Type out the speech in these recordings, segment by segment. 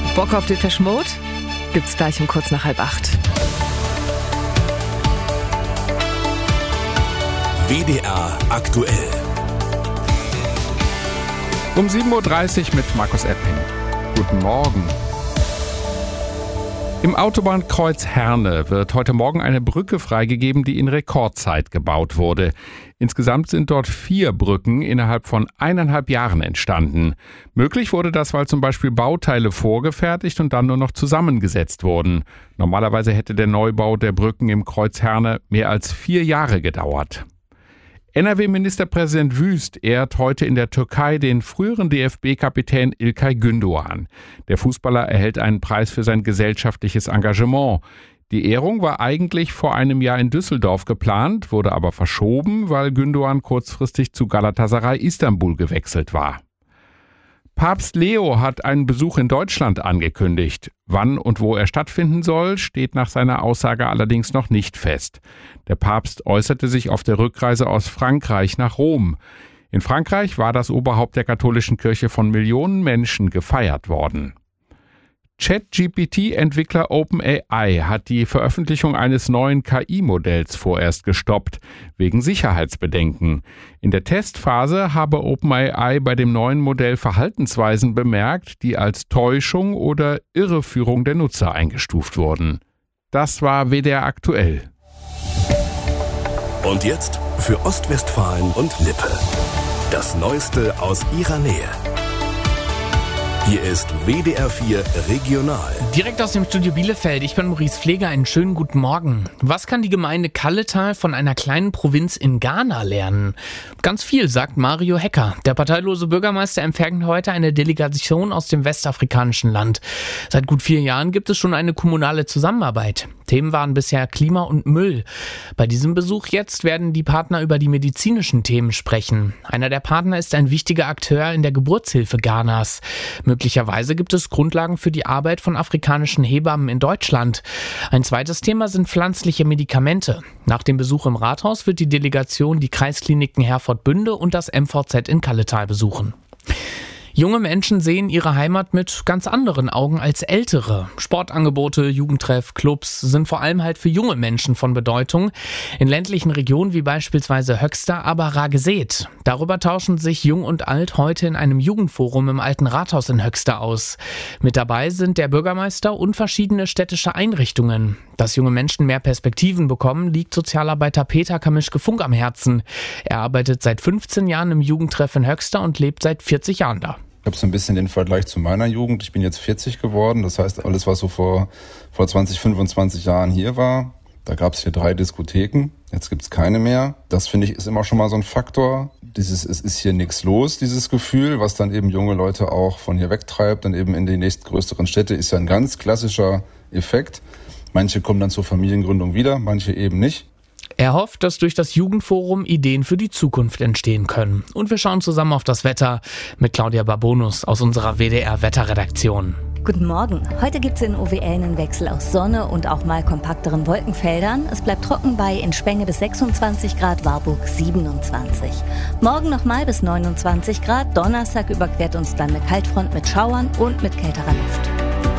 Bock auf Depeche Mode? Gibt's gleich um kurz nach 7:30. WDR aktuell. Um 7:30 Uhr mit Markus Epping. Guten Morgen. Im Autobahnkreuz Herne wird heute Morgen eine Brücke freigegeben, die in Rekordzeit gebaut wurde. Insgesamt sind dort 4 Brücken innerhalb von 1,5 Jahren entstanden. Möglich wurde das, weil zum Beispiel Bauteile vorgefertigt und dann nur noch zusammengesetzt wurden. Normalerweise hätte der Neubau der Brücken im Kreuz Herne mehr als 4 Jahre gedauert. NRW-Ministerpräsident Wüst ehrt heute in der Türkei den früheren DFB-Kapitän İlkay Gündoğan. Der Fußballer erhält einen Preis für sein gesellschaftliches Engagement. Die Ehrung war eigentlich vor einem Jahr in Düsseldorf geplant, wurde aber verschoben, weil Gündoğan kurzfristig zu Galatasaray Istanbul gewechselt war. Papst Leo hat einen Besuch in Deutschland angekündigt. Wann und wo er stattfinden soll, steht nach seiner Aussage allerdings noch nicht fest. Der Papst äußerte sich auf der Rückreise aus Frankreich nach Rom. In Frankreich war das Oberhaupt der katholischen Kirche von Millionen Menschen gefeiert worden. ChatGPT-Entwickler OpenAI hat die Veröffentlichung eines neuen KI-Modells vorerst gestoppt, wegen Sicherheitsbedenken. In der Testphase habe OpenAI bei dem neuen Modell Verhaltensweisen bemerkt, die als Täuschung oder Irreführung der Nutzer eingestuft wurden. Das war WDR aktuell. Und jetzt für Ostwestfalen und Lippe. Das Neueste aus ihrer Nähe. Hier ist WDR 4 Regional. Direkt aus dem Studio Bielefeld. Ich bin Maurice Pfleger. Einen schönen guten Morgen. Was kann die Gemeinde Kalletal von einer kleinen Provinz in Ghana lernen? Ganz viel, sagt Mario Hecker. Der parteilose Bürgermeister empfängt heute eine Delegation aus dem westafrikanischen Land. Seit gut 4 Jahren gibt es schon eine kommunale Zusammenarbeit. Themen waren bisher Klima und Müll. Bei diesem Besuch jetzt werden die Partner über die medizinischen Themen sprechen. Einer der Partner ist ein wichtiger Akteur in der Geburtshilfe Ghanas. Möglicherweise gibt es Grundlagen für die Arbeit von afrikanischen Hebammen in Deutschland. Ein zweites Thema sind pflanzliche Medikamente. Nach dem Besuch im Rathaus wird die Delegation die Kreiskliniken Herford-Bünde und das MVZ in Kalletal besuchen. Junge Menschen sehen ihre Heimat mit ganz anderen Augen als ältere. Sportangebote, Jugendtreff, Clubs sind vor allem halt für junge Menschen von Bedeutung. In ländlichen Regionen wie beispielsweise Höxter, aber Rageseet. Darüber tauschen sich Jung und Alt heute in einem Jugendforum im Alten Rathaus in Höxter aus. Mit dabei sind der Bürgermeister und verschiedene städtische Einrichtungen. Dass junge Menschen mehr Perspektiven bekommen, liegt Sozialarbeiter Peter Kamischke-Funk am Herzen. Er arbeitet seit 15 Jahren im Jugendtreff in Höxter und lebt seit 40 Jahren da. Ich habe so ein bisschen den Vergleich zu meiner Jugend. Ich bin jetzt 40 geworden. Das heißt, alles, was so vor 20, 25 Jahren hier war, da gab es hier 3 Diskotheken. Jetzt gibt es keine mehr. Das, finde ich, ist immer schon mal so ein Faktor. Es ist hier nichts los, dieses Gefühl, was dann eben junge Leute auch von hier wegtreibt, dann eben in die nächstgrößeren Städte, ist ja ein ganz klassischer Effekt. Manche kommen dann zur Familiengründung wieder, manche eben nicht. Er hofft, dass durch das Jugendforum Ideen für die Zukunft entstehen können. Und wir schauen zusammen auf das Wetter mit Claudia Babonus aus unserer WDR-Wetterredaktion. Guten Morgen. Heute gibt es in OWL einen Wechsel aus Sonne und auch mal kompakteren Wolkenfeldern. Es bleibt trocken bei in Spenge bis 26 Grad, Warburg 27. Morgen nochmal bis 29 Grad. Donnerstag überquert uns dann eine Kaltfront mit Schauern und mit kälterer Luft.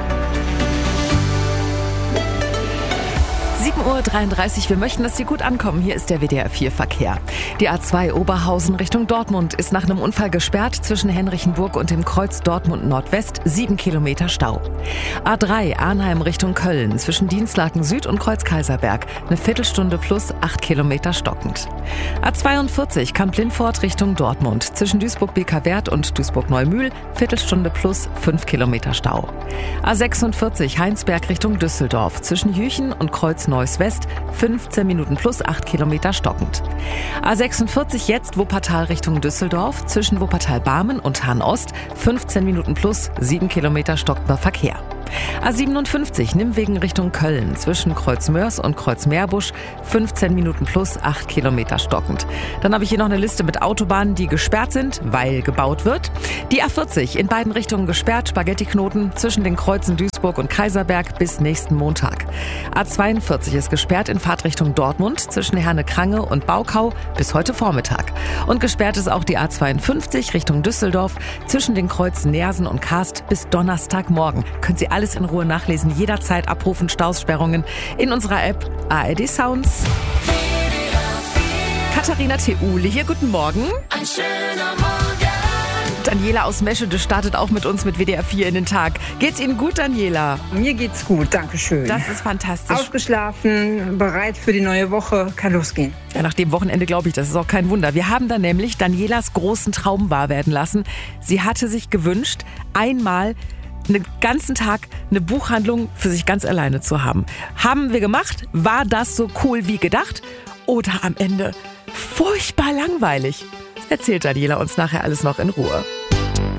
7:33 Uhr. Wir möchten, dass Sie gut ankommen. Hier ist der WDR 4 Verkehr. Die A2 Oberhausen Richtung Dortmund ist nach einem Unfall gesperrt zwischen Henrichenburg und dem Kreuz Dortmund Nordwest. 7 Kilometer Stau. A3 Arnheim Richtung Köln zwischen Dienstlaken Süd und Kreuz Kaiserberg. Eine Viertelstunde plus 8 Kilometer stockend. A42 Kamp-Lindfort Richtung Dortmund zwischen Duisburg-Beker-Wert und Duisburg-Neumühl. Viertelstunde plus 5 Kilometer Stau. A46 Heinsberg Richtung Düsseldorf zwischen Jüchen und Kreuz Neuss West, 15 Minuten plus 8 Kilometer stockend. A46 jetzt Wuppertal Richtung Düsseldorf, zwischen Wuppertal-Barmen und Hahn Ost, 15 Minuten plus 7 Kilometer stockender Verkehr. A57 Nimwegen Richtung Köln zwischen Kreuzmörs und Kreuzmeerbusch 15 Minuten plus 8 Kilometer stockend. Dann habe ich hier noch eine Liste mit Autobahnen, die gesperrt sind, weil gebaut wird. Die A40 in beiden Richtungen gesperrt, Spaghettiknoten zwischen den Kreuzen Duisburg und Kaiserberg bis nächsten Montag. A42 ist gesperrt in Fahrtrichtung Dortmund zwischen Herne-Krange und Baukau bis heute Vormittag. Und gesperrt ist auch die A52 Richtung Düsseldorf zwischen den Kreuzen Neersen und Kaast bis Donnerstagmorgen. Können Sie alles in Ruhe nachlesen, jederzeit abrufen, Staussperrungen in unserer App ARD Sounds. Katharina Theule hier, guten Morgen. Ein schöner Morgen. Daniela aus Meschede startet auch mit uns mit WDR 4 in den Tag. Geht's Ihnen gut, Daniela? Mir geht's gut, danke schön. Das ist fantastisch. Ausgeschlafen, bereit für die neue Woche, kann losgehen. Ja, nach dem Wochenende glaube ich, das ist auch kein Wunder. Wir haben dann nämlich Danielas großen Traum wahr werden lassen. Sie hatte sich gewünscht, einmal einen ganzen Tag eine Buchhandlung für sich ganz alleine zu haben. Haben wir gemacht? War das so cool wie gedacht? Oder am Ende furchtbar langweilig? Erzählt Daniela uns nachher alles noch in Ruhe.